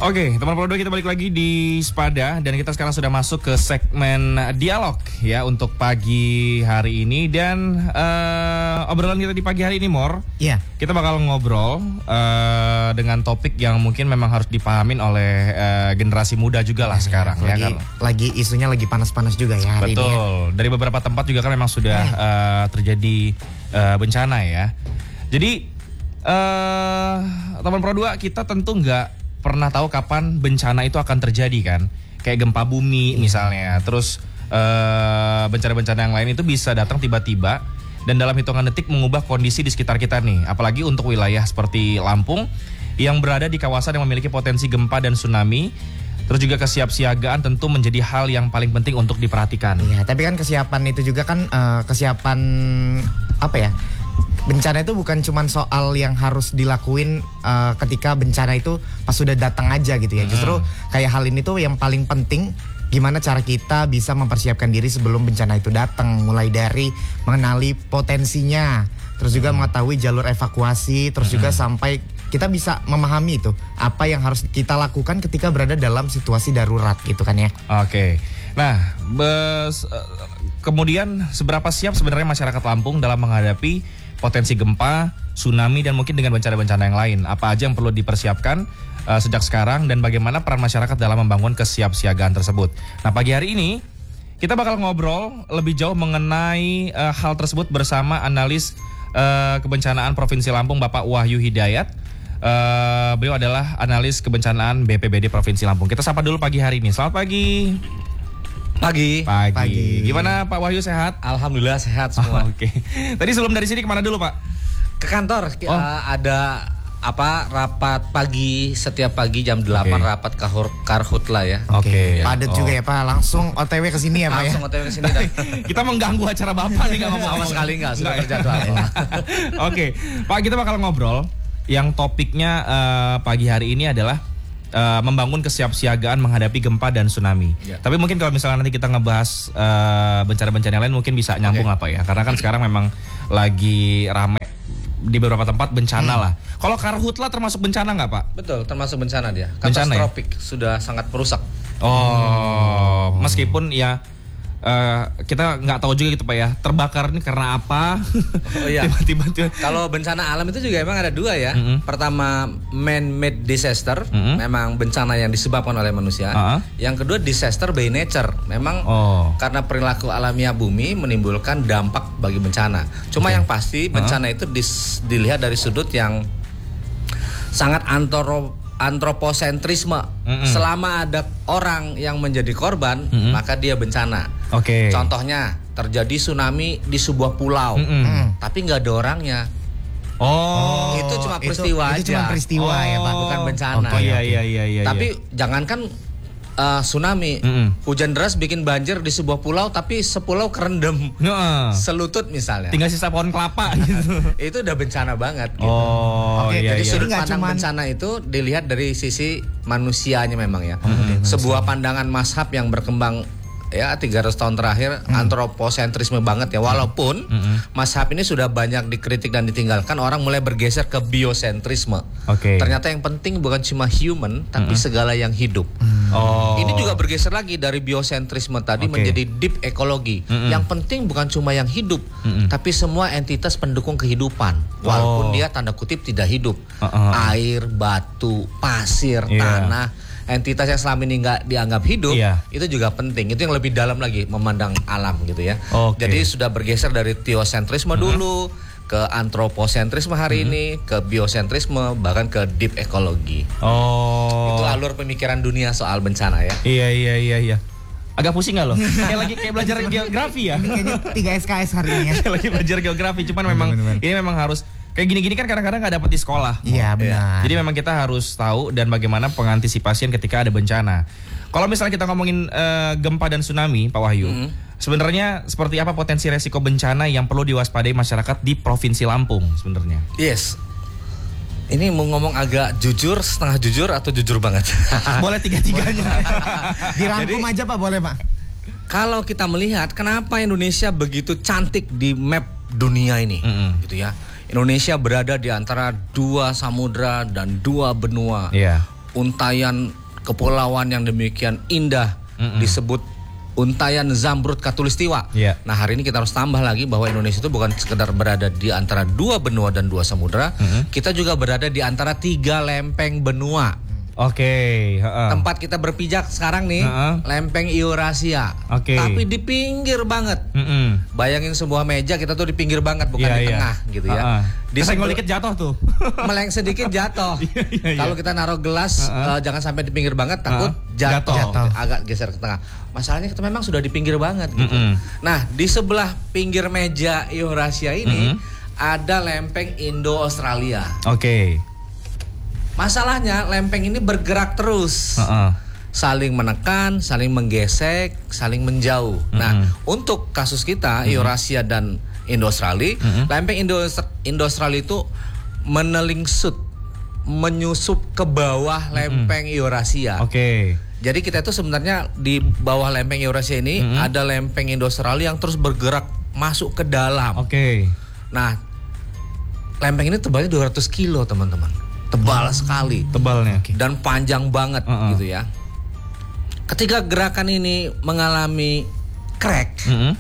Oke, teman Pro 2 kita balik lagi di Spada dan kita sekarang sudah masuk ke segmen dialog ya untuk pagi hari ini dan obrolan kita di pagi hari ini Mor. Iya. Kita bakal ngobrol dengan topik yang mungkin memang harus dipahamin oleh generasi muda juga lah sekarang lagi, ya kan. Lagi isunya lagi panas-panas juga ya hari Betul. ini. Ya. Dari beberapa tempat juga kan memang sudah terjadi bencana ya. Jadi teman Pro 2 kita tentu nggak pernah tahu kapan bencana itu akan terjadi kan, kayak gempa bumi misalnya, terus bencana-bencana yang lain itu bisa datang tiba-tiba dan dalam hitungan detik mengubah kondisi di sekitar kita nih, apalagi untuk wilayah seperti Lampung yang berada di kawasan yang memiliki potensi gempa dan tsunami. Terus juga kesiapsiagaan tentu menjadi hal yang paling penting untuk diperhatikan. Iya, tapi kan kesiapan itu juga kan kesiapan apa ya? Bencana itu bukan cuma soal yang harus dilakuin ketika bencana itu pas sudah datang aja gitu ya. Justru kayak hal ini tuh yang paling penting, gimana cara kita bisa mempersiapkan diri sebelum bencana itu datang. Mulai dari mengenali potensinya, terus juga mengetahui jalur evakuasi, terus juga sampai kita bisa memahami itu apa yang harus kita lakukan ketika berada dalam situasi darurat gitu kan ya. Oke. Nah, kemudian seberapa siap sebenarnya masyarakat Lampung dalam menghadapi potensi gempa, tsunami, dan mungkin dengan bencana-bencana yang lain? Apa aja yang perlu dipersiapkan sejak sekarang dan bagaimana peran masyarakat dalam membangun kesiapsiagaan tersebut? Nah, pagi hari ini kita bakal ngobrol lebih jauh mengenai hal tersebut bersama analis kebencanaan Provinsi Lampung, Bapak Wahyu Hidayat. Beliau adalah analis kebencanaan BPBD Provinsi Lampung. Kita sapa dulu pagi hari ini. Selamat pagi. Pagi. Gimana Pak Wahyu, sehat? Alhamdulillah sehat semua. Oke. Tadi sebelum dari sini kemana dulu Pak? Ke kantor. Ada rapat pagi setiap pagi jam 8 rapat karhutla ya. Oke. Padat juga ya Pak. Langsung OTW ke sini ya Pak ya. Langsung OTW ke sini. Kita mengganggu acara Bapak nih, nggak ngomong Sama sekali nggak, sudah terjadwal. Oke, Pak, kita bakal ngobrol yang topiknya pagi hari ini adalah membangun kesiapsiagaan menghadapi gempa dan tsunami. Ya. Tapi mungkin kalau misalnya nanti kita ngebahas bencana-bencana yang lain mungkin bisa nyambung apa ya? Karena kan sekarang memang lagi rame di beberapa tempat bencana lah. Kalau karhutla termasuk bencana nggak Pak? Betul, termasuk bencana dia. Bencana Katastrofik, sudah sangat merusak. Meskipun ya kita nggak tahu juga gitu Pak ya, terbakar ini karena apa? Oh iya. Tiba-tiba. Kalau bencana alam itu juga emang ada dua ya. Pertama man-made disaster, memang bencana yang disebabkan oleh manusia. Yang kedua disaster by nature, memang karena perilaku alamiah bumi menimbulkan dampak bagi bencana. Cuma yang pasti bencana itu dilihat dari sudut yang sangat antroposentrisme. Selama ada orang yang menjadi korban, maka dia bencana. Contohnya terjadi tsunami di sebuah pulau, tapi nggak ada orangnya. Itu cuma peristiwa aja. Itu cuma peristiwa ya Pak, bukan bencana. Iya. Tapi jangankan tsunami, hujan deras bikin banjir di sebuah pulau, tapi sepulau kerendam selutut misalnya. Tinggal sisa pohon kelapa gitu. Itu udah bencana banget. Gitu. Jadi sudut pandang bencana itu dilihat dari sisi manusianya memang ya. Sebuah pandangan mazhab yang berkembang ya 300 tahun terakhir, antroposentrisme banget ya. Walaupun mazhab ini sudah banyak dikritik dan ditinggalkan, orang mulai bergeser ke biosentrisme. Ternyata yang penting bukan cuma human, tapi segala yang hidup. Ini juga bergeser lagi dari biosentrisme tadi menjadi deep ekologi. Yang penting bukan cuma yang hidup, tapi semua entitas pendukung kehidupan. Walaupun dia tanda kutip tidak hidup. Air, batu, pasir, tanah, entitas yang selama ini nggak dianggap hidup, itu juga penting. Itu yang lebih dalam lagi, memandang alam gitu ya. Jadi sudah bergeser dari teosentrisme dulu ke antroposentrisme hari ini, ke biosentrisme, bahkan ke deep ekologi. Itu alur pemikiran dunia soal bencana ya. Iya. Agak pusing nggak lo? kayak belajar geografi ya. Kayaknya 3 SKS hari ini ya. Kayak lagi belajar geografi, cuman memang ini memang harus kayak gini-gini kan kadang-kadang nggak dapat di sekolah. Iya benar. Jadi memang kita harus tahu dan bagaimana pengantisipasian ketika ada bencana. Kalau misalnya kita ngomongin gempa dan tsunami, Pak Wahyu, sebenarnya seperti apa potensi resiko bencana yang perlu diwaspadai masyarakat di Provinsi Lampung sebenarnya? Yes. Ini mau ngomong agak jujur, setengah jujur atau jujur banget? Boleh tiga-tiganya. Dirangkum aja Pak, boleh Pak. Kalau kita melihat kenapa Indonesia begitu cantik di map dunia ini, gitu ya. Indonesia berada di antara 2 samudra dan 2 benua. untayan kepulauan yang demikian indah disebut untayan Zamrud Khatulistiwa. Yeah. Nah, hari ini kita harus tambah lagi bahwa Indonesia itu bukan sekedar berada di antara 2 benua dan 2 samudra, kita juga berada di antara 3 lempeng benua. Oke. Tempat kita berpijak sekarang nih, lempeng Eurasia. Oke. Tapi di pinggir banget. Bayangin sebuah meja kita tuh di pinggir banget, bukan di tengah gitu ya. Disenggol dikit jatuh tuh. Meleng sedikit jatuh. Kalau kita naruh gelas jangan sampai di pinggir banget, takut jatuh. Agak geser ke tengah. Masalahnya kita memang sudah di pinggir banget gitu. Nah, di sebelah pinggir meja Eurasia ini ada lempeng Indo-Australia. Oke. Masalahnya lempeng ini bergerak terus, saling menekan, saling menggesek, saling menjauh. Nah, untuk kasus kita Eurasia dan Indo-Australia, lempeng Indo-Australia itu menelingsut, menyusup ke bawah lempeng Eurasia. Oke. Jadi kita itu sebenarnya di bawah lempeng Eurasia ini ada lempeng Indo-Australia yang terus bergerak masuk ke dalam. Oke. Nah, lempeng ini tebalnya 200 kilo teman-teman. Tebal sekali. Tebalnya. Dan panjang banget gitu ya. Ketika gerakan ini mengalami crack,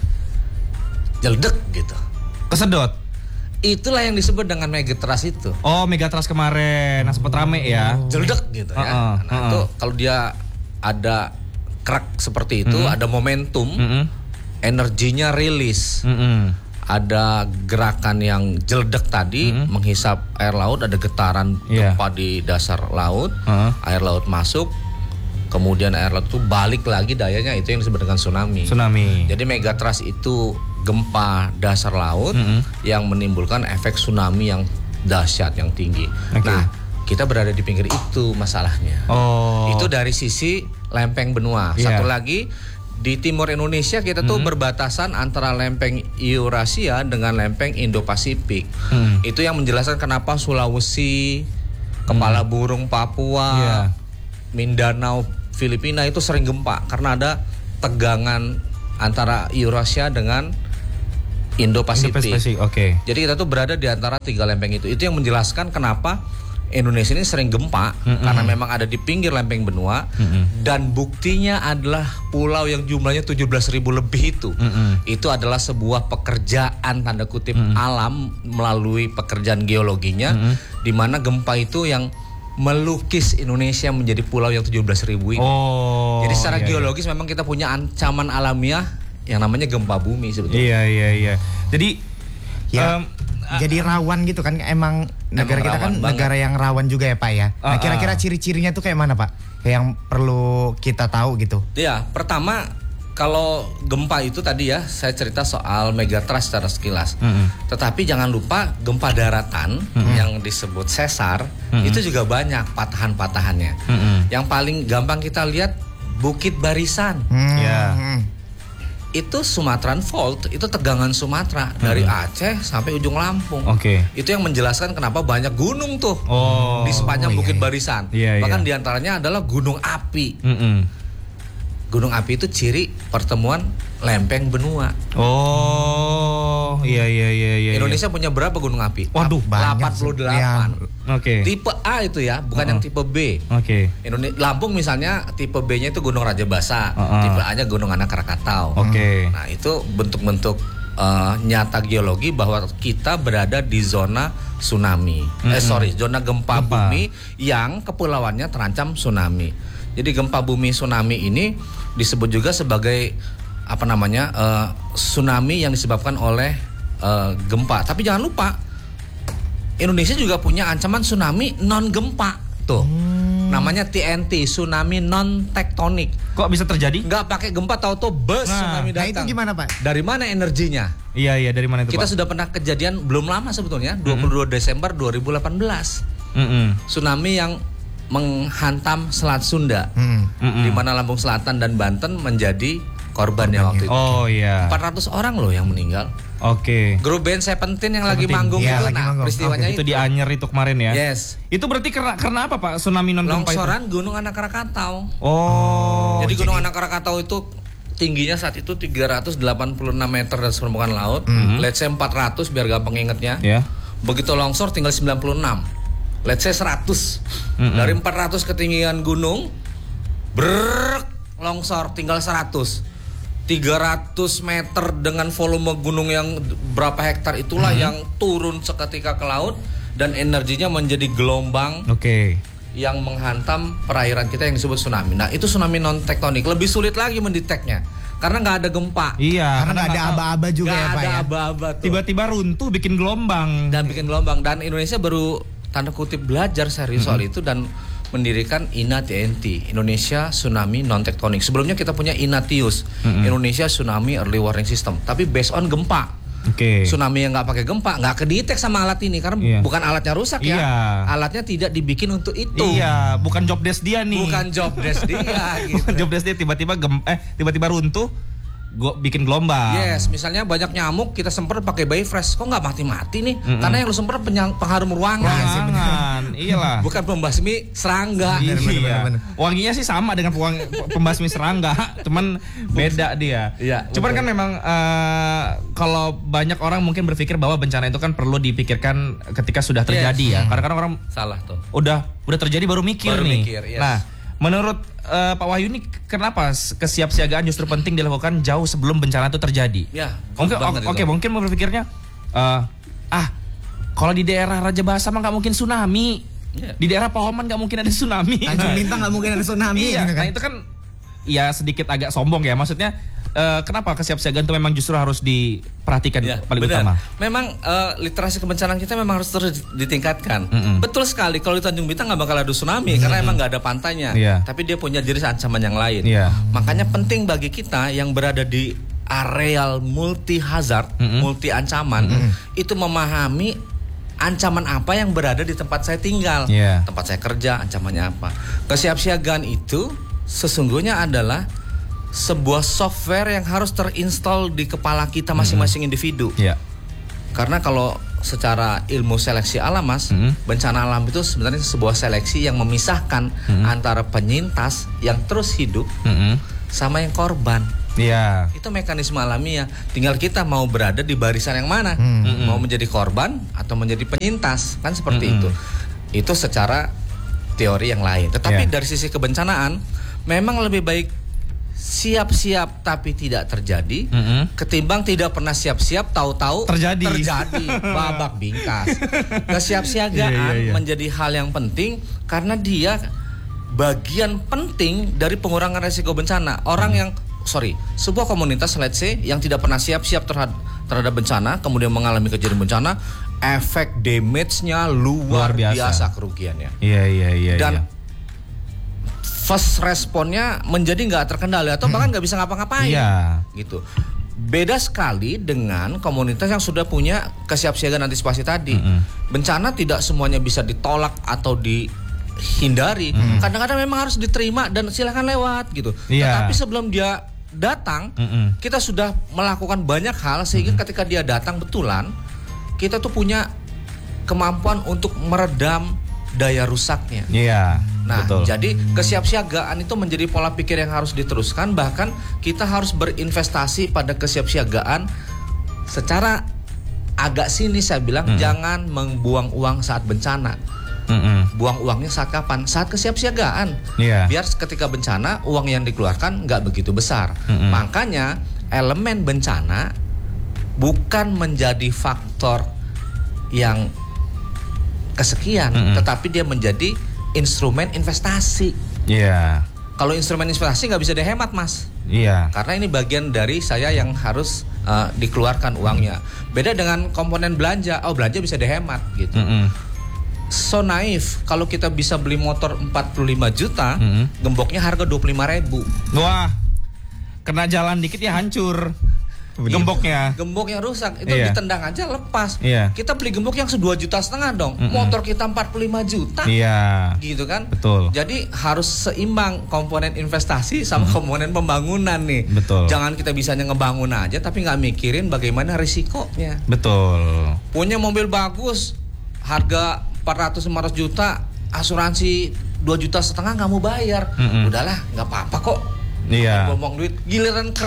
jeldek gitu. Kesedot. Itulah yang disebut dengan megatrust itu. Oh, megatrust kemarin, nah sempat rame ya. Jeldek gitu ya. Nah, itu kalau dia ada crack seperti itu, ada momentum, energinya rilis. Ada gerakan yang jeldek tadi, menghisap air laut, ada getaran gempa di dasar laut, air laut masuk, kemudian air laut itu balik lagi dayanya, itu yang disebut dengan tsunami. Jadi megatrust itu gempa dasar laut yang menimbulkan efek tsunami yang dahsyat, yang tinggi. Nah, kita berada di pinggir itu masalahnya. Itu dari sisi lempeng benua. Satu lagi, di timur Indonesia kita tuh berbatasan antara lempeng Eurasia dengan lempeng Indo-Pasifik. Itu yang menjelaskan kenapa Sulawesi, Kepala Burung Papua, Mindanao, Filipina itu sering gempa karena ada tegangan antara Eurasia dengan Indo-Pasifik. Jadi kita tuh berada di antara 3 lempeng itu. Itu yang menjelaskan kenapa Indonesia ini sering gempa karena memang ada di pinggir lempeng benua dan buktinya adalah pulau yang jumlahnya 17.000 lebih itu. Itu adalah sebuah pekerjaan tanda kutip alam melalui pekerjaan geologinya di mana gempa itu yang melukis Indonesia menjadi pulau yang 17.000 ini. Jadi secara geologis memang kita punya ancaman alamiah yang namanya gempa bumi sebetulnya. Iya. Jadi jadi rawan gitu kan, emang negara kita kan banget. Negara yang rawan juga ya Pak ya. Nah, kira-kira ciri-cirinya tuh kayak mana Pak? Yang perlu kita tahu gitu. Ya, pertama kalau gempa itu tadi ya saya cerita soal megatrust secara sekilas. Tetapi jangan lupa gempa daratan yang disebut sesar itu juga banyak patahan-patahannya. Yang paling gampang kita lihat Bukit Barisan. Itu Sumatran Fault, itu tegangan Sumatera dari Aceh sampai ujung Lampung. Itu yang menjelaskan kenapa banyak gunung tuh di sepanjang Bukit Barisan. Bahkan diantaranya adalah gunung api. Gunung api itu ciri pertemuan lempeng benua. Indonesia punya berapa gunung api? Waduh, 88. Tipe A itu ya, bukan yang tipe B. Lampung misalnya tipe B-nya itu Gunung Raja Basa, tipe A-nya Gunung Anak Krakatau. Nah, itu bentuk-bentuk nyata geologi bahwa kita berada di zona tsunami. Zona gempa bumi yang kepulauannya terancam tsunami. Jadi gempa bumi tsunami ini disebut juga sebagai tsunami yang disebabkan oleh gempa. Tapi jangan lupa Indonesia juga punya ancaman tsunami non gempa tuh. Namanya TNT, tsunami non tektonik. Kok bisa terjadi? Nggak pakai gempa, tahu-tahu tsunami datang. Nah itu gimana Pak? Dari mana energinya? Iya, dari mana itu Kita Pak? sudah pernah kejadian belum lama sebetulnya, 22 Desember 2018. Tsunami yang menghantam Selat Sunda, di mana Lampung Selatan dan Banten menjadi korbannya waktu itu. 400 orang loh yang meninggal. Grup band Seventeen yang lagi manggung itu, peristiwanya itu di Anyer itu kemarin ya. Yes. Itu berarti karena apa Pak? Tsunami non gempa itu? Longsoran Gunung Anak Krakatau. Jadi Gunung Anak Krakatau itu tingginya saat itu 386 meter dari permukaan laut. Let's say 400 biar gampang ingetnya. Begitu longsor tinggal 96. let's say 100. Dari 400 ketinggian gunung, longsor tinggal 100. 300 meter dengan volume gunung yang berapa hektar itulah yang turun seketika ke laut dan energinya menjadi gelombang yang menghantam perairan kita yang disebut tsunami. Nah, itu tsunami non tektonik. Lebih sulit lagi mendeteknya karena nggak ada gempa. Iya, karena nggak ada aba-aba juga ya, Pak. Ada aba-aba tuh. Tiba-tiba runtuh bikin gelombang. Dan Indonesia baru tanda kutip belajar serius soal itu dan mendirikan INA-TNT, Indonesia Tsunami Non-Tektonik. Sebelumnya kita punya INATIUS, Indonesia Tsunami Early Warning System, tapi based on gempa. Tsunami yang nggak pakai gempa nggak kedetek sama alat ini karena bukan alatnya rusak ya, alatnya tidak dibikin untuk itu. Iya, bukan job desk dia nih. Bukan job desk dia. Gitu. Bukan job desk dia tiba-tiba runtuh. Bikin gelombang. Yes, misalnya banyak nyamuk kita semprot pakai Bayfresh, kok nggak mati-mati nih? Karena yang lu semprot pengharum ruangan. Iyalah. Bukan pembasmi serangga. Iya. Wanginya sih sama dengan pembasmi serangga, cuman beda dia. Iya. Cuman kan memang kalau banyak orang mungkin berpikir bahwa bencana itu kan perlu dipikirkan ketika sudah terjadi ya. Kadang-kadang orang salah tuh. Udah terjadi baru mikir nih. Yes. Nah, menurut Pak Wahyu ini kenapa kesiapsiagaan justru penting dilakukan jauh sebelum bencana itu terjadi? Ya, mungkin berpikirnya kalau di daerah Raja Basa mah nggak mungkin tsunami, di daerah Pahoman nggak mungkin ada tsunami, Tanjung Bintang nggak mungkin ada tsunami. Iya, gitu kan? Nah itu kan ya sedikit agak sombong ya, maksudnya. Kenapa kesiapsiagaan itu memang justru harus diperhatikan paling utama? Memang literasi kebencanaan kita memang harus terus ditingkatkan. Betul sekali, kalau di Tanjung Bintang nggak bakal ada tsunami karena emang nggak ada pantainya. Tapi dia punya jenis ancaman yang lain. Makanya penting bagi kita yang berada di areal multi hazard, multi ancaman, itu memahami ancaman apa yang berada di tempat saya tinggal, tempat saya kerja, ancamannya apa. Kesiapsiagaan itu sesungguhnya adalah sebuah software yang harus terinstall di kepala kita masing-masing individu. Karena kalau secara ilmu seleksi alam, Mas, bencana alam itu sebenarnya sebuah seleksi yang memisahkan antara penyintas yang terus hidup sama yang korban. Itu mekanisme alamiah. Tinggal kita mau berada di barisan yang mana, mau menjadi korban atau menjadi penyintas, kan seperti itu. Itu secara teori yang lain. Tetapi dari sisi kebencanaan, memang lebih baik siap-siap tapi tidak terjadi ketimbang tidak pernah siap-siap tahu-tahu terjadi babak bingkas. Kesiapsiagaan menjadi hal yang penting karena dia bagian penting dari pengurangan resiko bencana. Sebuah komunitas let's say yang tidak pernah siap-siap terhadap bencana kemudian mengalami kejadian bencana, efek damage-nya luar biasa kerugiannya. Dan first responnya menjadi nggak terkendali atau bahkan nggak bisa ngapa-ngapain, gitu. Beda sekali dengan komunitas yang sudah punya kesiapsiagaan antisipasi tadi. Bencana tidak semuanya bisa ditolak atau dihindari. Kadang-kadang memang harus diterima dan silakan lewat, gitu. Tetapi sebelum dia datang, kita sudah melakukan banyak hal sehingga ketika dia datang betulan, kita tuh punya kemampuan untuk meredam daya rusaknya. Nah, jadi kesiapsiagaan itu menjadi pola pikir yang harus diteruskan. Bahkan kita harus berinvestasi pada kesiapsiagaan secara agak sinis saya bilang, jangan membuang uang saat bencana. Buang uangnya saat kapan? Saat kesiapsiagaan. Biar ketika bencana uang yang dikeluarkan nggak begitu besar. Makanya elemen bencana bukan menjadi faktor yang kesekian, tetapi dia menjadi instrumen investasi. Kalau instrumen investasi nggak bisa dihemat, Mas. Karena ini bagian dari saya yang harus dikeluarkan uangnya. Beda dengan komponen belanja. Belanja bisa dihemat gitu. So naif kalau kita bisa beli motor 45 juta, gemboknya harga 25.000. Wah, kena jalan dikit ya hancur. Gemboknya rusak itu ditendang aja lepas. Kita beli gembok yang 2,5 juta dong. Motor kita 45 juta. Gitu kan? Betul. Jadi harus seimbang komponen investasi sama komponen pembangunan nih. Betul. Jangan kita bisanya ngebangun aja tapi nggak mikirin bagaimana risikonya. Betul. Punya mobil bagus, harga 400-500 juta, asuransi 2,5 juta nggak mau bayar. Udahlah, nggak apa-apa kok. Ngomong duit, giliran crash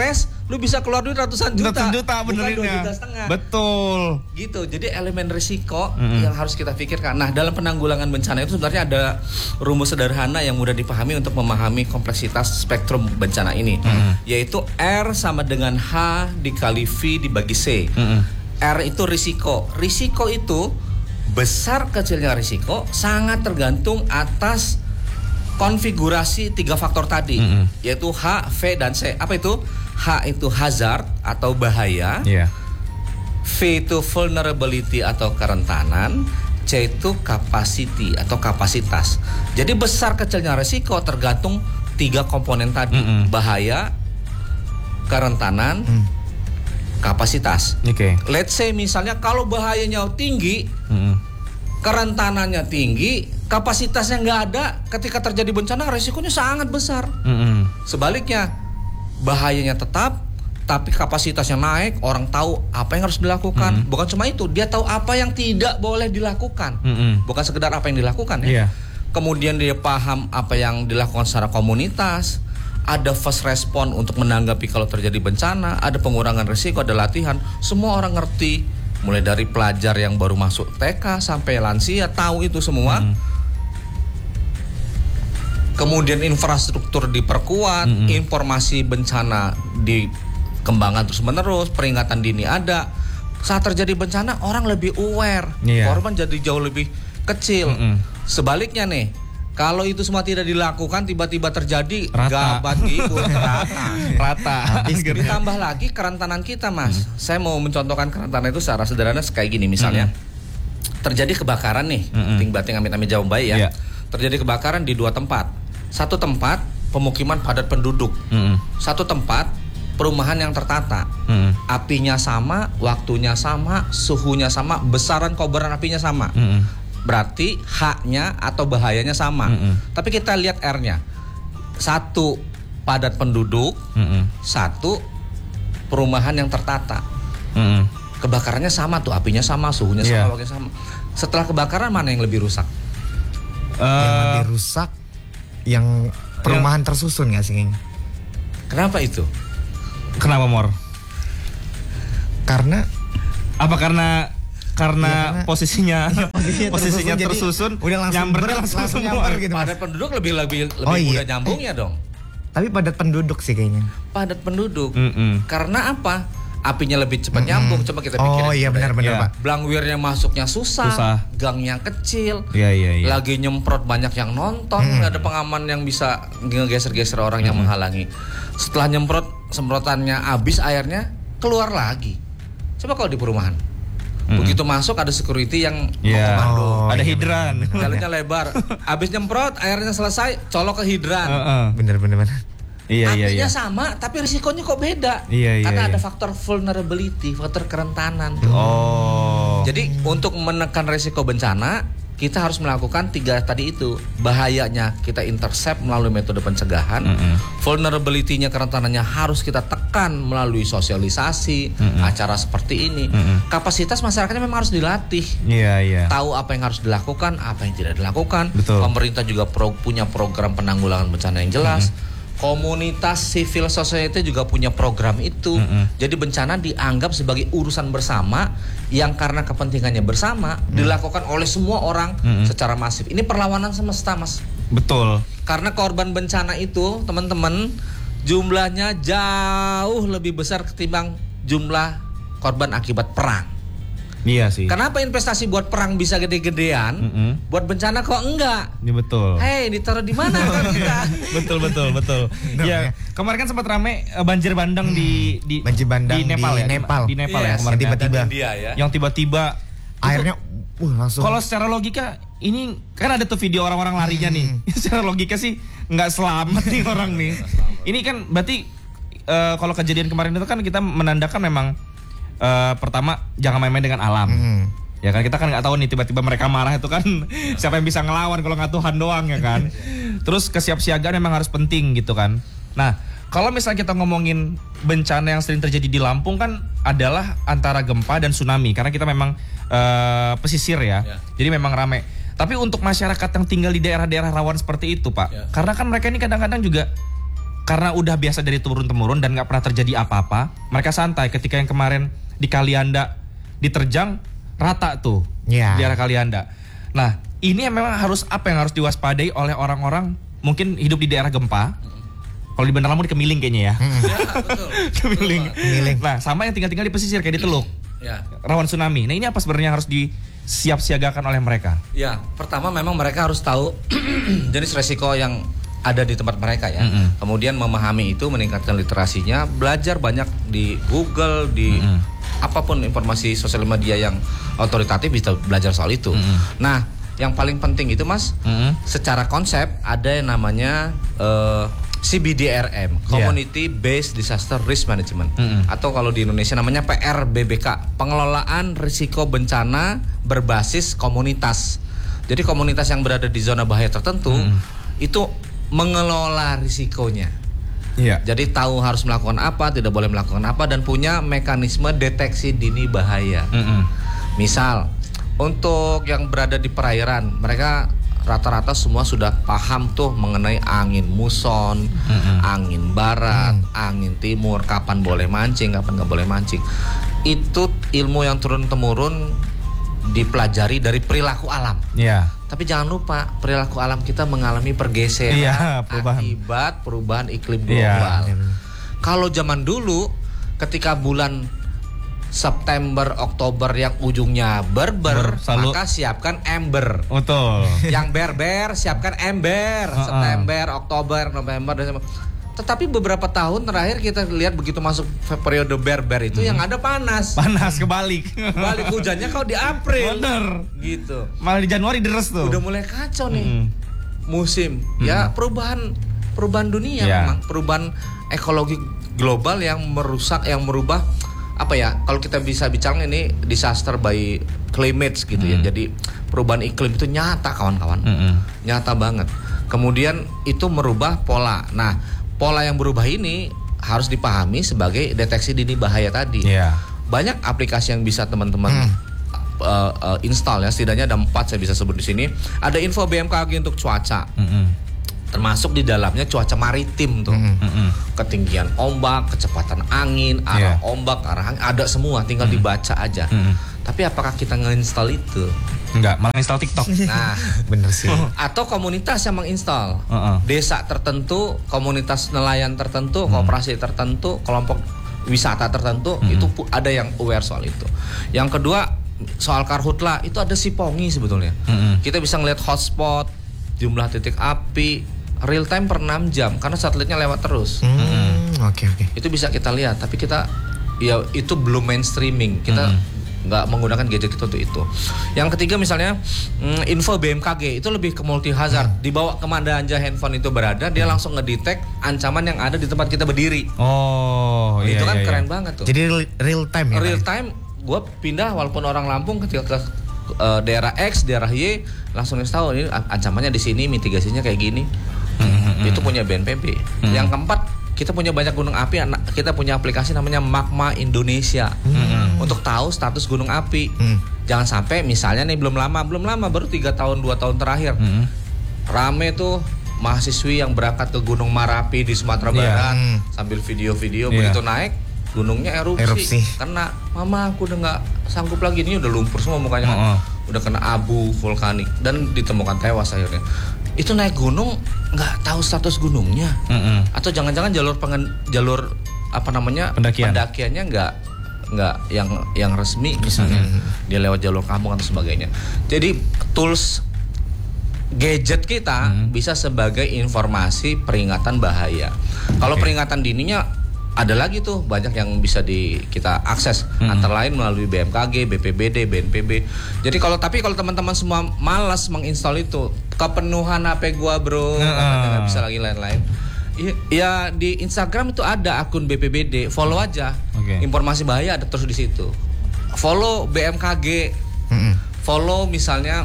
lu bisa keluar duit ratusan juta. Ratusan juta benerinnya. Betul. Gitu. Jadi elemen risiko yang harus kita pikirkan. Nah, dalam penanggulangan bencana itu sebenarnya ada rumus sederhana yang mudah dipahami untuk memahami kompleksitas spektrum bencana ini. Yaitu R sama dengan H dikali V dibagi C. R itu risiko. Risiko itu besar kecilnya risiko sangat tergantung atas konfigurasi 3 faktor tadi, yaitu H, V, dan C. Apa itu? H itu hazard atau bahaya, V itu vulnerability atau kerentanan, C itu capacity atau kapasitas. Jadi besar kecilnya risiko tergantung 3 komponen tadi, bahaya, kerentanan, kapasitas. Let's say misalnya kalau bahayanya tinggi, kerentanannya tinggi, kapasitasnya nggak ada, ketika terjadi bencana risikonya sangat besar. Sebaliknya, bahayanya tetap, tapi kapasitasnya naik, orang tahu apa yang harus dilakukan. Bukan cuma itu, dia tahu apa yang tidak boleh dilakukan. Bukan sekedar apa yang dilakukan ya. Kemudian dia paham apa yang dilakukan secara komunitas. Ada fast respon untuk menanggapi kalau terjadi bencana, ada pengurangan risiko, ada latihan. Semua orang ngerti. Mulai dari pelajar yang baru masuk TK sampai lansia tahu itu semua. Kemudian infrastruktur diperkuat, informasi bencana dikembangkan terus menerus, peringatan dini ada. Saat terjadi bencana orang lebih aware, korban jadi jauh lebih kecil. Sebaliknya nih, kalau itu semua tidak dilakukan, tiba-tiba terjadi gabat gitu, rata. Ditambah lagi kerentanan kita, Mas. Saya mau mencontohkan kerentanan itu secara sederhana kayak gini, misalnya terjadi kebakaran nih, ting-bating amit-amit jauh baik ya. Terjadi kebakaran di 2 tempat. Satu tempat pemukiman padat penduduk, satu tempat perumahan yang tertata. Apinya sama, waktunya sama, suhunya sama, besaran kobaran apinya sama. Berarti H-nya atau bahayanya sama. Tapi kita lihat R-nya. Satu padat penduduk, satu perumahan yang tertata. Kebakarannya sama tuh, apinya sama, suhunya sama, waktunya sama. Setelah kebakaran mana yang lebih rusak? Yang lebih rusak yang perumahan tersusun nggak sih? Kenapa itu? Kenapa, Mor? Karena posisinya tersusun, udah langsung semua gitu. Padat penduduk lebih mudah nyambungnya dong. Tapi padat penduduk sih kayaknya. Padat penduduk. Karena apa? Apinya lebih cepat nyambung. Coba kita pikirin. Oh iya benar Pak. Blangwirnya masuknya susah. Gangnya kecil. Lagi nyemprot banyak yang nonton, nggak ada pengaman yang bisa ngegeser-geser orang yang menghalangi. Setelah nyemprot, semprotannya habis, airnya keluar lagi. Coba kalau di perumahan. Begitu masuk ada security yang komando. Ada hidran. Jalannya lebar. Habis nyemprot, airnya selesai, colok ke hidran. Bener. Artinya sama, tapi risikonya kok beda. Karena ada faktor vulnerability, faktor kerentanan. Jadi untuk menekan risiko bencana, kita harus melakukan 3 tadi itu. Bahayanya kita intercept melalui metode pencegahan. Vulnerability-nya, kerentanannya harus kita tekan melalui sosialisasi, acara seperti ini. Kapasitas masyarakatnya memang harus dilatih. Tahu apa yang harus dilakukan, apa yang tidak dilakukan. Pemerintah juga punya program penanggulangan bencana yang jelas. Komunitas civil society juga punya program itu. Jadi bencana dianggap sebagai urusan bersama yang karena kepentingannya bersama dilakukan oleh semua orang secara masif. Ini perlawanan semesta, Mas. Betul. Karena korban bencana itu, teman-teman, jumlahnya jauh lebih besar ketimbang jumlah korban akibat perang. Iya sih. Kenapa investasi buat perang bisa gede-gedean, buat bencana kok enggak? Ini betul. Hei, ditaruh di mana kan kita? betul. Ya, kemarin kan sempat rame banjir bandang di Nepal ya. Di Nepal ya kemarin tiba-tiba. Yang tiba-tiba airnya langsung. Kalau secara logika ini kan ada tuh video orang-orang larinya nih. Secara logika sih nggak selamat nih orang nih. Ini kan berarti kalau kejadian kemarin itu kan kita menandakan memang pertama jangan main-main dengan alam. Ya kan kita kan nggak tahu nih tiba-tiba mereka marah itu kan siapa yang bisa ngelawan kalau nggak Tuhan doang ya kan. Terus kesiapsiagaan memang harus penting gitu kan. Nah kalau misalnya kita ngomongin bencana yang sering terjadi di Lampung kan adalah antara gempa dan tsunami karena kita memang pesisir ya. Jadi memang rame. Tapi untuk masyarakat yang tinggal di daerah-daerah rawan seperti itu Pak, karena kan mereka ini kadang-kadang juga karena udah biasa dari turun-temurun dan nggak pernah terjadi apa-apa, mereka santai. Ketika yang kemarin di Kalianda diterjang, rata tuh di arah Kalianda. Nah, ini memang apa yang harus diwaspadai oleh orang-orang mungkin hidup di daerah gempa. Kalau di Bandar Lampung di Kemiling kayaknya ya. Ya, betul. Kemiling. Nah, sama yang tinggal di pesisir kayak di Teluk. Ya. Rawan tsunami. Nah, ini apa sebenarnya yang harus disiap-siagakan oleh mereka? Ya, pertama memang mereka harus tahu jenis resiko yang ada di tempat mereka ya. Kemudian memahami itu, meningkatkan literasinya, belajar banyak di Google, di apapun informasi sosial media yang otoritatif bisa belajar soal itu. Nah, yang paling penting itu Mas, secara konsep ada yang namanya CBDRM, Community Based Disaster Risk Management, atau kalau di Indonesia namanya PRBBK, pengelolaan risiko bencana berbasis komunitas. Jadi komunitas yang berada di zona bahaya tertentu itu mengelola risikonya. Jadi tahu harus melakukan apa, tidak boleh melakukan apa, dan punya mekanisme deteksi dini bahaya. Misal untuk yang berada di perairan, mereka rata-rata semua sudah paham tuh mengenai angin muson, angin barat, angin timur, kapan boleh mancing, kapan nggak boleh mancing. Itu ilmu yang turun-temurun dipelajari dari perilaku alam. Tapi jangan lupa perilaku alam kita mengalami pergeseran akibat perubahan iklim global. Kalau zaman dulu ketika bulan September, Oktober yang ujungnya berber, maka siapkan ember. Betul. Yang berber siapkan ember. September, Oktober, November, Desember. Tetapi beberapa tahun terakhir kita lihat begitu masuk periode berber itu yang ada panas. Panas kebalik. Balik hujannya kau di April. Bener. Gitu. Malah di Januari deres tuh. Udah mulai kacau nih musim. Ya perubahan dunia memang, perubahan ekologi global yang merusak, yang merubah. Apa ya, kalau kita bisa bicara ini disaster by climate gitu ya. Jadi perubahan iklim itu nyata kawan-kawan, nyata banget. Kemudian itu merubah pola. Nah, pola yang berubah ini harus dipahami sebagai deteksi dini bahaya tadi. Banyak aplikasi yang bisa teman-teman install ya. Setidaknya ada 4 saya bisa sebut di sini. Ada info BMKG untuk cuaca. Termasuk di dalamnya cuaca maritim tuh, ketinggian ombak, kecepatan angin, arah ombak, arah angin, ada semua, tinggal dibaca aja. Tapi apakah kita nge-install itu? Enggak, malah install TikTok. Nah, bener sih. Atau komunitas yang menginstal, desa tertentu, komunitas nelayan tertentu, koperasi tertentu, kelompok wisata tertentu, itu ada yang aware soal itu. Yang kedua, soal karhutla, itu ada Sipongi sebetulnya. Kita bisa ngeliat hotspot, jumlah titik api real time per 6 jam karena satelitnya lewat terus. Oke. Itu bisa kita lihat, tapi kita ya itu belum mainstreaming. Kita nggak menggunakan gadget itu untuk itu. Yang ketiga misalnya info BMKG itu lebih ke multi hazard. Dibawa kemana aja handphone itu berada, dia langsung ngedetect ancaman yang ada di tempat kita berdiri. Itu kan keren banget tuh. Jadi real time ya. Real time, gue pindah walaupun orang Lampung ketika ke daerah X, daerah Y, langsung tahu ini ancamannya di sini, mitigasinya kayak gini. Itu punya BNPB. Yang keempat, kita punya banyak gunung api. Kita punya aplikasi namanya Magma Indonesia untuk tahu status gunung api. Jangan sampai misalnya nih belum lama baru 3 tahun 2 tahun terakhir rame tuh mahasiswi yang berangkat ke Gunung Marapi di Sumatera Barat sambil video-video begitu naik gunungnya erupsi. Karena mama aku udah nggak sanggup lagi, ini udah lumpur semua mukanya, udah kena abu vulkanik dan ditemukan tewas akhirnya. Itu naik gunung nggak tahu status gunungnya, atau jangan-jangan jalur apa namanya pendakiannya nggak yang resmi misalnya, dia lewat jalur kampung atau sebagainya. Jadi tools gadget kita bisa sebagai informasi peringatan bahaya. Kalau peringatan dininya ada lagi tuh banyak yang bisa kita akses, antara lain melalui BMKG, BPBD, BNPB. Jadi kalau teman-teman semua malas menginstal itu, kepenuhan HP gua bro, katanya nggak bisa lagi lain-lain. Ya di Instagram itu ada akun BPBD, follow aja. Informasi bahaya ada terus di situ. Follow BMKG, follow misalnya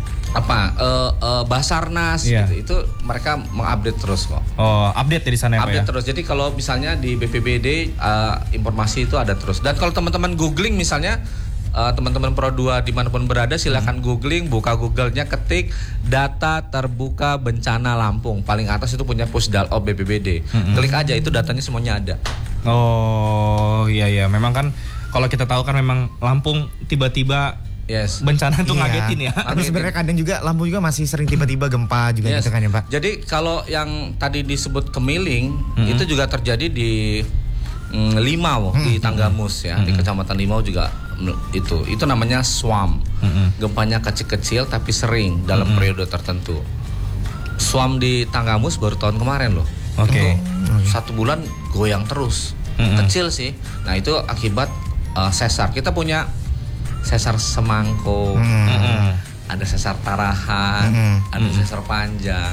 Basarnas gitu. Itu mereka mengupdate terus kok. Update ya di sana ya, Pak ya? Terus. Jadi kalau misalnya di BPBD informasi itu ada terus. Dan kalau teman-teman googling misalnya teman-teman Pro 2 dimanapun berada silakan googling, buka Google-nya, ketik data terbuka bencana Lampung. Paling atas itu punya Pusdalop BPBD. Klik aja, itu datanya semuanya ada. Oh iya, memang kan kalau kita tahu kan memang Lampung tiba-tiba bencana tuh ngagetin ya. Tapi sebenarnya kadang juga Lampung juga masih sering tiba-tiba gempa juga gitu kan ya Pak. Jadi kalau yang tadi disebut Kemiling itu juga terjadi di Limau di Tanggamus ya, di Kecamatan Limau juga itu namanya swam. Gempanya kecil-kecil tapi sering dalam periode tertentu. Swam di Tanggamus baru tahun kemarin loh. Oke. 1 bulan goyang terus. Kecil sih. Nah, itu akibat sesar. Kita punya sesar Semangko. Ada sesar Tarahan, ada sesar Panjang.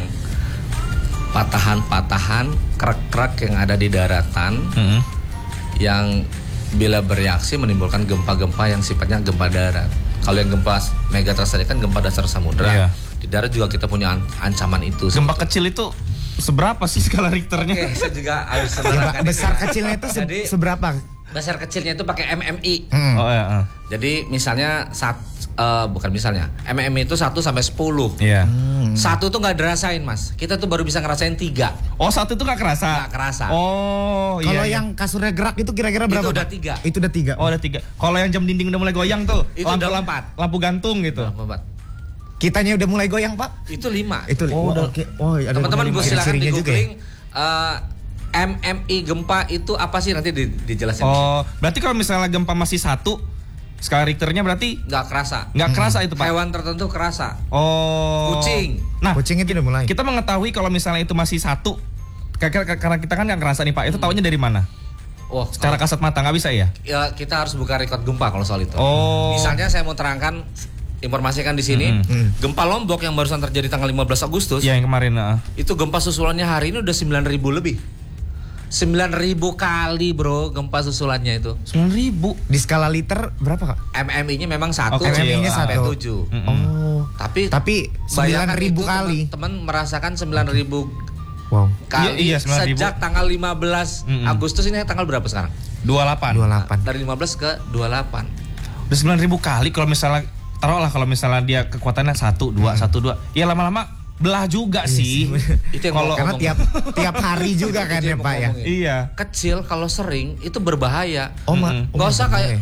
Patahan-patahan, krek-krek yang ada di daratan. Yang bila bereaksi menimbulkan gempa-gempa yang sifatnya gempa darat. Kalau yang gempa megatrust tadi kan gempa dasar samudra. Di darat juga kita punya ancaman itu. Gempa kecil itu seberapa sih skala Richternya? Oke, saya juga harus menerangkan. Besar kecilnya itu seberapa? Besar kecilnya itu pakai MMI. Oh ya. Jadi misalnya bukan misalnya, MMI itu 1 sampai 10. Iya. 1 tuh nggak dirasain Mas. Kita tuh baru bisa ngerasain 3. Oh 1 tuh nggak kerasa? Nggak kerasa. Oh iya. Kalau yang kasurnya gerak itu kira-kira berapa? Itu udah 3. Itu udah 3. Oh udah 3. Kalau yang jam dinding udah mulai goyang tuh, itu udah 4. Lampu gantung gitu. 4. Kitanya udah mulai goyang Pak? Itu 5. Itu udah. Oh, teman-teman gue silakan di googling. Ya? MMI gempa itu apa sih, nanti dijelasin. Oh, berarti kalau misalnya gempa masih 1, skala Richternya berarti nggak kerasa. Nggak kerasa itu Pak. Hewan tertentu kerasa. Oh. Kucing. Nah, kucing itu udah mulai. Kita mengetahui kalau misalnya itu masih 1, karena kita kan nggak kerasa nih Pak. Itu taunya dari mana? Oh, secara kasat mata nggak bisa ya? Ya kita harus buka rekod gempa kalau soal itu. Oh. Misalnya saya mau terangkan, informasikan di sini, gempa Lombok yang barusan terjadi tanggal 15 Agustus. Ya, yang kemarin. Itu gempa susulannya hari ini udah 9.000 lebih. 9.000 kali bro gempa susulannya itu. 9.000 di skala liter berapa Kak? MMI-nya memang 1 MMI-nya sampai 7. Oh. Tapi 9.000 kali. Teman merasakan 9.000 kali sejak tanggal 15 Agustus ini tanggal berapa sekarang? 28. Dari 15 ke 28. Udah 9.000 kali kalau misalnya taruhlah kalau misalnya dia kekuatannya 1, 2, 1, 2. Ya lama-lama belah juga sih. Itu kalau karena tiap hari juga kan ya Pak ya. Iya. Kecil kalau sering itu berbahaya. Nggak usah kayak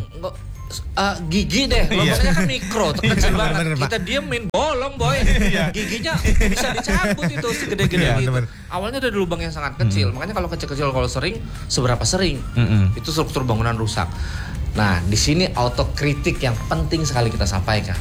gigi deh. Ngomongnya kan mikro, kecil banget. Kita diemin bolong boy. Giginya bisa dicabut itu segede-gede gitu. Awalnya dari lubang yang sangat kecil. Makanya kalau kecil-kecil kalau sering, seberapa sering itu struktur bangunan rusak. Nah, di sini autokritik yang penting sekali kita sampaikan.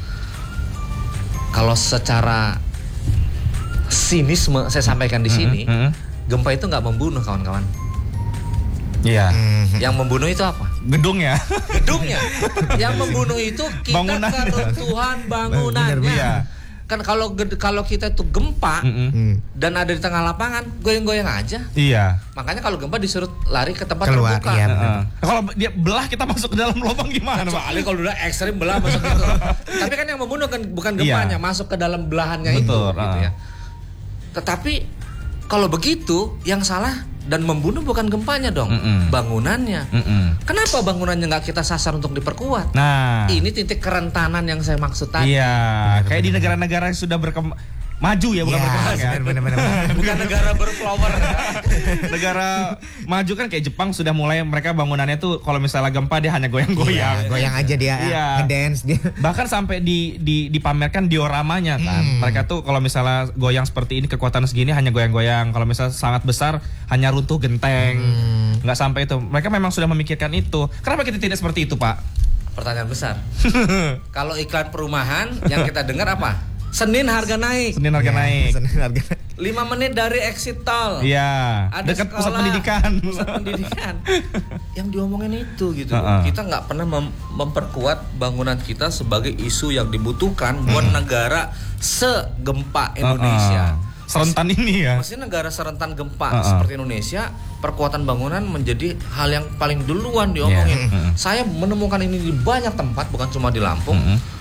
Kalau secara sinisme saya sampaikan di sini, gempa itu nggak membunuh kawan-kawan. Iya. Yang membunuh itu apa? Gedungnya. Yang membunuh itu kita keruntuhan bangunannya. Kan kalau kita itu gempa dan ada di tengah lapangan, goyang-goyang aja. Iya. Makanya kalau gempa disuruh lari ke tempat keluar, terbuka. Iya, kalau dia belah kita masuk ke dalam lubang gimana Pak? Kecuali kalau udah ekstrim belah masuk gitu. Tapi kan yang membunuh kan bukan gempanya, masuk ke dalam belahannya. Betul, itu gitu ya. Tetapi kalau begitu yang salah dan membunuh bukan gempanya dong, bangunannya. Kenapa bangunannya nggak kita sasar untuk diperkuat? Nah, ini titik kerentanan yang saya maksud tadi. Iya, kayak di negara-negara yang sudah maju ya, bukan berkembang ya. Benar. Bukan negara berflower. Negara maju kan kayak Jepang sudah mulai, mereka bangunannya tuh kalau misalnya gempa dia hanya goyang-goyang. Goyang aja dia, ngedance dia. Bahkan sampai dipamerkan dioramanya kan. Mereka tuh kalau misalnya goyang seperti ini kekuatan segini hanya goyang-goyang. Kalau misalnya sangat besar hanya runtuh genteng. Nggak sampai itu. Mereka memang sudah memikirkan itu. Kenapa kita tidak seperti itu, Pak? Pertanyaan besar. Kalau iklan perumahan yang kita dengar apa? Senin harga naik. 5 menit dari exit tol. Iya. Ada dekat sekolah, pusat pendidikan. Yang diomongin itu gitu. Kita nggak pernah memperkuat bangunan kita sebagai isu yang dibutuhkan buat negara segempa Indonesia. Serentan ini ya. Maksudnya negara serentan gempa seperti Indonesia, perkuatan bangunan menjadi hal yang paling duluan diomongin. Saya menemukan ini di banyak tempat, bukan cuma di Lampung.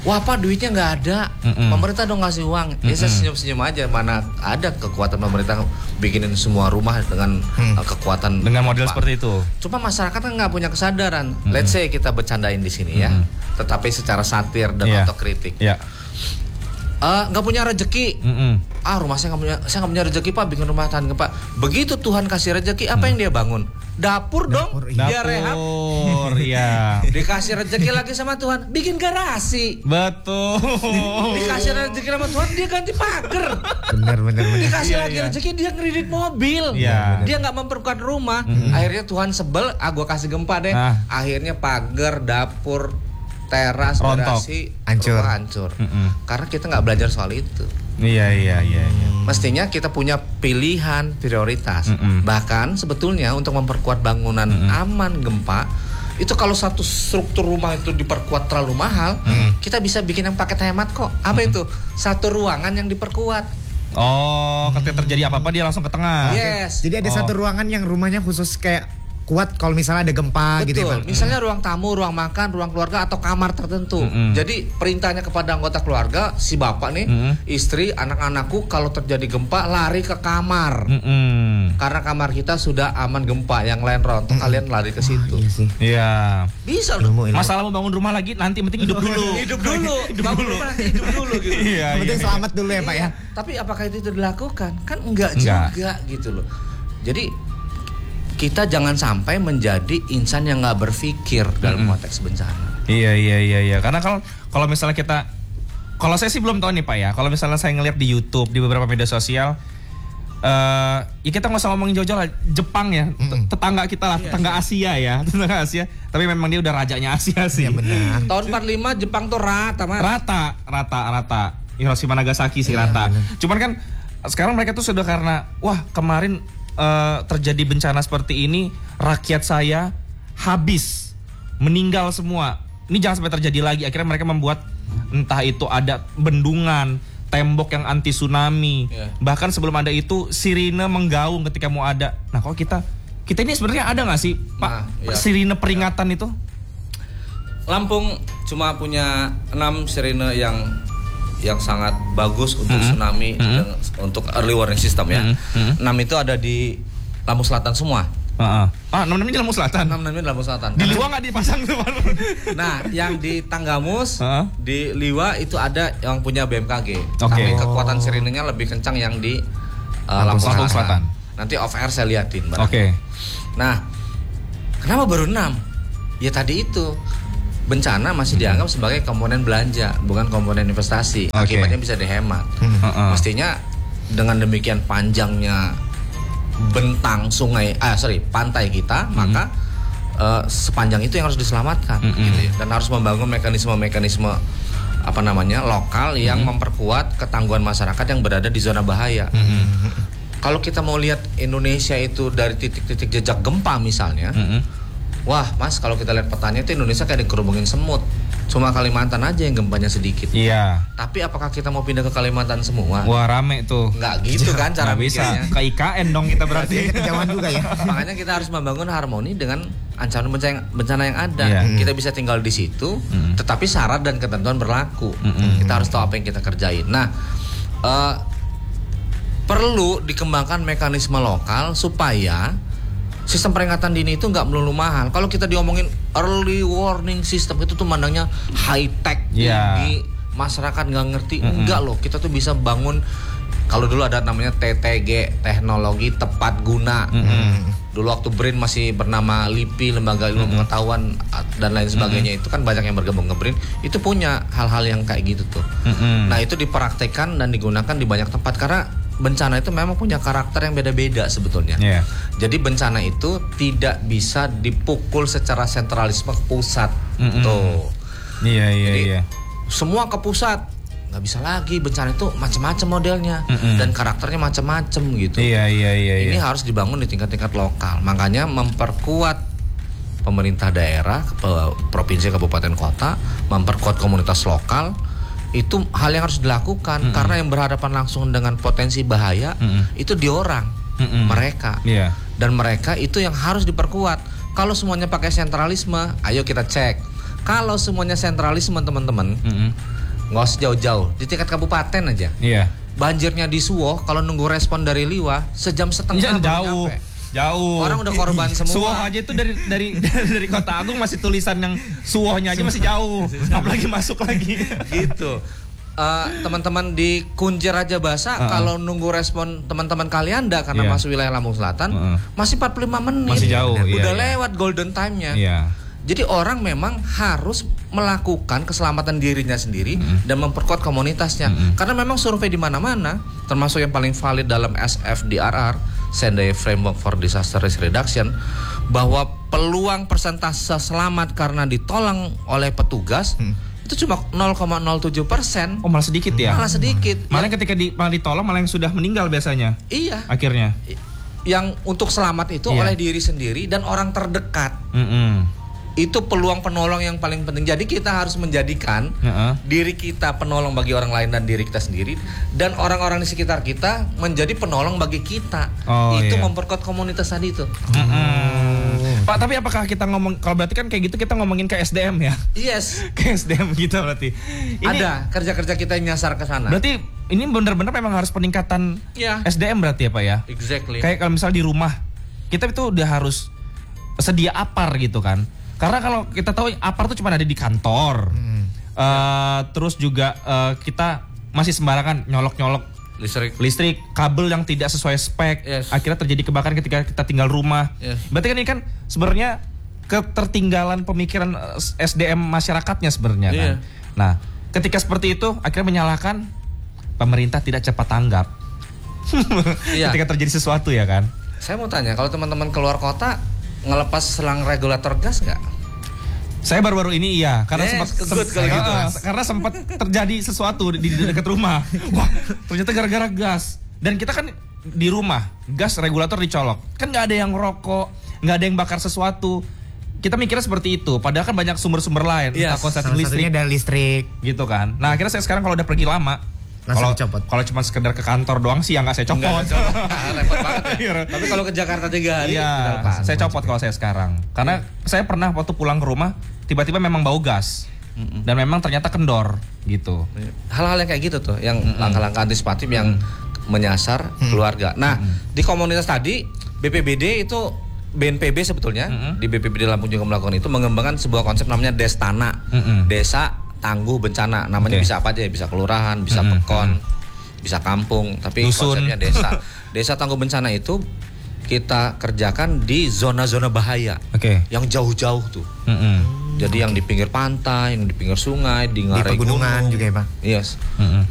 wah Pak duitnya nggak ada, pemerintah dong ngasih uang. Ya saya senyum-senyum aja, mana ada kekuatan pemerintah bikinin semua rumah dengan kekuatan dengan model seperti itu. Cuma masyarakat kan nggak punya kesadaran. Let's say kita bercandain di sini ya, tetapi secara satir dan otokritik. Nggak punya rezeki, rumah saya nggak punya rezeki Pak, bikin rumah tahan gempa. Begitu Tuhan kasih rezeki, apa yang dia bangun? Dapur dong, dia rehab. Iya. Dikasih rezeki lagi sama Tuhan, bikin garasi. Betul. Dikasih rezeki sama Tuhan, dia ganti pagar. Benar. Dikasih lagi rezeki, dia ngredit mobil. Dia nggak memperkuat rumah. Akhirnya Tuhan sebel, gua kasih gempa deh. Akhirnya pagar, dapur, teras, garasi hancur. Karena kita nggak belajar soal itu. Iya. Mestinya kita punya pilihan prioritas. Bahkan sebetulnya untuk memperkuat bangunan aman gempa, itu kalau satu struktur rumah itu diperkuat terlalu mahal, kita bisa bikin yang paket hemat kok. Apa itu? Satu ruangan yang diperkuat. Oh, ketika terjadi apa-apa dia langsung ke tengah. Yes. Jadi ada satu ruangan yang rumahnya khusus kayak kuat kalau misalnya ada gempa. Betul. Gitu ya Pak. Misalnya ruang tamu, ruang makan, ruang keluarga atau kamar tertentu. Jadi perintahnya kepada anggota keluarga, si bapak nih, istri, anak-anakku kalau terjadi gempa lari ke kamar. Karena kamar kita sudah aman gempa, yang lain rontok, kalian lari ke situ. Iya. Bisa loh. Masalah mau bangun rumah lagi nanti penting hidup dulu. hidup dulu gitu. Iya. Penting selamat dulu ya Pak ya. Tapi apakah itu dilakukan? Kan enggak juga gitu loh. Jadi kita jangan sampai menjadi insan yang nggak berpikir dalam konteks bencana. Iya. Karena kalau misalnya kalau saya sih belum tahu nih Pak ya. Kalau misalnya saya ngeliat di YouTube, di beberapa media sosial, ya kita nggak usah ngomongin jauh-jauh lah. Jepang ya, tetangga kita lah, tetangga Asia. Tapi memang dia udah rajanya Asia sih. Iya benar. Tahun 45 Jepang tuh rata mas. Rata. Hiroshima Nagasaki sih rata. Cuman kan sekarang mereka tuh sudah karena kemarin terjadi bencana seperti ini, rakyat saya habis, meninggal semua. Ini jangan sampai terjadi lagi. Akhirnya mereka membuat entah itu ada bendungan, tembok yang anti tsunami. Bahkan sebelum ada itu sirine menggaung ketika mau ada. Nah, kalau kita ini sebenarnya ada nggak sih Pak sirine peringatan itu? Lampung cuma punya 6 sirine yang sangat bagus untuk tsunami dan untuk early warning system ya. 6 itu ada di Lampung Selatan semua. 6 di Lampung Selatan. 6 di Lampung Selatan. Di Liwa nggak dipasang tuh? Nah, yang di Tanggamus, di Liwa itu ada yang punya BMKG. Okay. Tapi kekuatan sirinenya lebih kencang yang di Lampung Selatan. Nanti off air saya liatin. Oke. Nah, kenapa baru 6? Ya tadi itu. Bencana masih dianggap sebagai komponen belanja, bukan komponen investasi. Akibatnya bisa dihemat. Mestinya dengan demikian panjangnya bentang pantai kita, maka sepanjang itu yang harus diselamatkan, gitu ya. Dan harus membangun mekanisme lokal yang memperkuat ketangguhan masyarakat yang berada di zona bahaya. Kalau kita mau lihat Indonesia itu dari titik-titik jejak gempa misalnya. Wah mas, kalau kita lihat petanya itu Indonesia kayak dikerubungin semut. Cuma Kalimantan aja yang gempanya sedikit. Iya. Tapi apakah kita mau pindah ke Kalimantan semua? Wah rame tuh. Nggak gitu kan cara bisa. pikirnya. Ke IKN dong kita berarti. Kejauhan juga ya. Makanya kita harus membangun harmoni dengan ancaman bencana yang ada. Kita bisa tinggal di situ, tetapi syarat dan ketentuan berlaku. Kita harus tahu apa yang kita kerjain. Nah, perlu dikembangkan mekanisme lokal supaya sistem peringatan dini itu nggak melulu mahal. Kalau kita diomongin early warning system itu tuh mandangnya high tech, tinggi, masyarakat nggak ngerti. Enggak loh, kita tuh bisa bangun. Kalau dulu ada namanya TTG, teknologi tepat guna. Dulu waktu BRIN masih bernama LIPI, Lembaga Ilmu Pengetahuan dan lain sebagainya, itu kan banyak yang bergabung ke BRIN. Itu punya hal-hal yang kayak gitu tuh. Nah itu dipraktekkan dan digunakan di banyak tempat karena bencana itu memang punya karakter yang beda-beda sebetulnya. Jadi bencana itu tidak bisa dipukul secara sentralisme ke pusat. Tuh. Jadi semua ke pusat nggak bisa lagi. Bencana itu macam-macam modelnya dan karakternya macam-macam gitu. Ini harus dibangun di tingkat-tingkat lokal. Makanya memperkuat pemerintah daerah, provinsi, kabupaten, kota, memperkuat komunitas lokal. Itu hal yang harus dilakukan karena yang berhadapan langsung dengan potensi bahaya itu di orang mereka dan mereka itu yang harus diperkuat. Kalau semuanya pakai sentralisme, ayo kita cek. Kalau semuanya sentralisme teman-teman, nggak usah jauh-jauh, di tingkat kabupaten aja. Iya. Banjirnya di Suwoh, kalau nunggu respon dari Liwa sejam setengah baru nyampe. Jauh. Orang udah korban semua. Suwoh aja itu dari Kota Agung masih tulisan yang Suwohnya aja masih jauh. Apalagi masuk lagi. Gitu. Teman-teman di Kunjir aja basah, kalau nunggu respon teman-teman Kalianda karena masuk wilayah Lampung Selatan, masih 45 menit. Masih jauh. Udah lewat golden time-nya. Iya. Jadi orang memang harus melakukan keselamatan dirinya sendiri dan memperkuat komunitasnya. Karena memang survei di mana-mana, termasuk yang paling valid dalam SFDRR, Sendai Framework for Disaster Risk Reduction, bahwa peluang persentase selamat karena ditolong oleh petugas itu cuma 0,07%. Oh, malah sedikit ya? Malah sedikit. Malah ketika malah ditolong malah yang sudah meninggal biasanya. Iya. Akhirnya. Yang untuk selamat itu oleh diri sendiri dan orang terdekat. Itu peluang penolong yang paling penting. Jadi kita harus menjadikan diri kita penolong bagi orang lain dan diri kita sendiri, dan orang-orang di sekitar kita menjadi penolong bagi kita. Itu memperkuat komunitas tadi itu. Pak, tapi apakah kita ngomong, kalau berarti kan kayak gitu kita ngomongin ke SDM ya? Yes. Ke SDM gitu berarti. Ada kerja-kerja kita yang nyasar ke sana. Berarti ini benar-benar memang harus peningkatan SDM berarti ya Pak ya? Exactly. Kayak kalau misal di rumah kita itu udah harus sedia APAR gitu kan? Karena kalau kita tahu APAR tuh cuma ada di kantor, terus juga kita masih sembarangan nyolok-nyolok listrik, kabel yang tidak sesuai spek, akhirnya terjadi kebakaran ketika kita tinggal rumah. Berarti kan ini kan sebenarnya ketertinggalan pemikiran SDM masyarakatnya sebenarnya kan. Nah, ketika seperti itu akhirnya menyalahkan pemerintah tidak cepat tanggap. Ketika terjadi sesuatu ya kan. Saya mau tanya, kalau teman-teman keluar kota ngelepas selang regulator gas nggak? Saya baru-baru ini karena karena sempat terjadi sesuatu di dekat rumah. Wah, ternyata gara-gara gas. Dan kita kan di rumah, gas regulator dicolok. Kan nggak ada yang rokok, nggak ada yang bakar sesuatu. Kita mikirnya seperti itu. Padahal kan banyak sumber-sumber lain, entah konsleting listrik, ada listrik, gitu kan. Nah, akhirnya saya sekarang kalau udah pergi lama, kalau cuma sekedar ke kantor doang sih ya nggak saya copot. Repot banget ya. Tapi kalau ke Jakarta 3 hari, saya copot kalau saya sekarang. Karena saya pernah waktu pulang ke rumah tiba-tiba memang bau gas dan memang ternyata kendor gitu. Hal-hal yang kayak gitu tuh, yang langkah-langkah antisipatif yang menyasar keluarga. Nah, di komunitas tadi BPBD itu BNPB sebetulnya di BPBD Lampung juga melakukan itu, mengembangkan sebuah konsep namanya Destana, desa tangguh bencana. Namanya bisa apa aja, bisa kelurahan, bisa pekon, bisa kampung, tapi dusun. Konsepnya desa. Desa tangguh bencana itu kita kerjakan di zona-zona bahaya, yang jauh-jauh tuh. Jadi yang di pinggir pantai, yang di pinggir sungai, di ngarai pegunungan juga ya Pak. Yes.